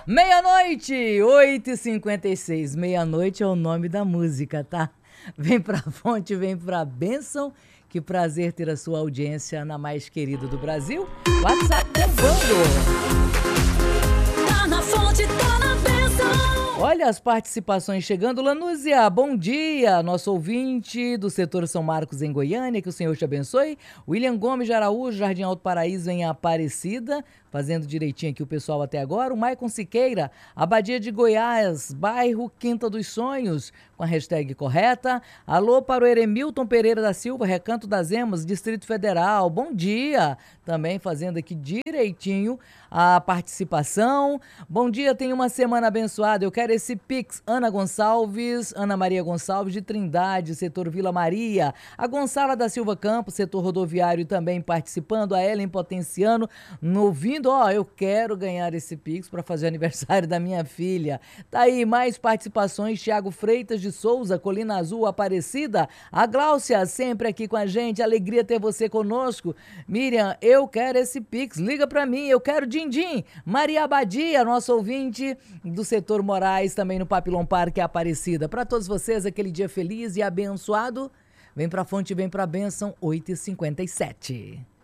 Meia-noite, 8h56. Meia-noite é o nome da música, tá? Vem pra fonte, vem pra bênção. Que prazer ter a sua audiência na mais querida do Brasil. WhatsApp bombando. Tá na fonte, tá na bênção. Olha as participações chegando. Lanúzia, bom dia. Nosso ouvinte do setor São Marcos em Goiânia, que o Senhor te abençoe. William Gomes de Araújo, Jardim Alto Paraíso em Aparecida. Fazendo direitinho aqui o pessoal até agora. O Maicon Siqueira, Abadia de Goiás, bairro Quinta dos Sonhos, com a hashtag correta. Alô para o Eremilton Pereira da Silva, Recanto das Emas, Distrito Federal. Bom dia. Também fazendo aqui direitinho a participação. Bom dia, tenha uma semana abençoada. Eu quero esse Pix. Ana Gonçalves, Ana Maria Gonçalves de Trindade, setor Vila Maria. A Gonçala da Silva Campos, setor rodoviário também participando. A Ellen Potenciano, ouvindo. Eu quero ganhar esse Pix para fazer o aniversário da minha filha. Tá aí, mais participações. Tiago Freitas de Souza, Colina Azul, Aparecida. A Gláucia, sempre aqui com a gente. Alegria ter você conosco. Miriam, eu quero esse Pix. Liga para mim, eu quero din-din. Maria Abadia, nosso ouvinte do setor Moraes, também no Papilão Parque Aparecida. Para todos vocês, aquele dia feliz e abençoado. Vem pra fonte, vem pra bênção, 8h57.